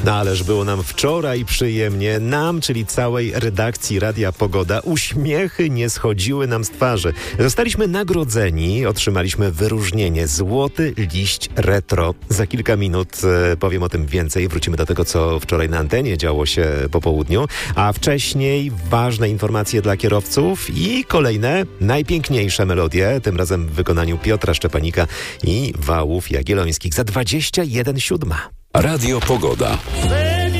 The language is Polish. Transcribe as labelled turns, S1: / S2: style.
S1: No ależ było nam wczoraj przyjemnie, nam, czyli całej redakcji Radia Pogoda. Uśmiechy nie schodziły nam z twarzy. Zostaliśmy nagrodzeni, otrzymaliśmy wyróżnienie Złoty Liść Retro. Za kilka minut powiem o tym więcej. Wrócimy do tego, co wczoraj na antenie działo się po południu. A wcześniej ważne informacje dla kierowców i kolejne, najpiękniejsze melodie, tym razem w wykonaniu Piotra Szczepanika i Wałów Jagiellońskich za 21:07.
S2: Radio Pogoda.